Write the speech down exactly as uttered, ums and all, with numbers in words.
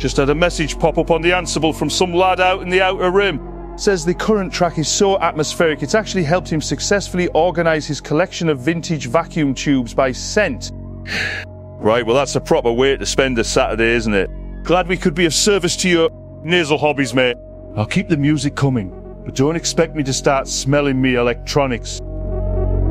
Just had a message pop up on the Ansible from some lad out in the Outer Rim. Says the current track is so atmospheric, it's actually helped him successfully organise his collection of vintage vacuum tubes by scent. Right, well that's a proper way to spend a Saturday, isn't it? Glad we could be of service to your nasal hobbies, mate. I'll keep the music coming, but don't expect me to start smelling me electronics.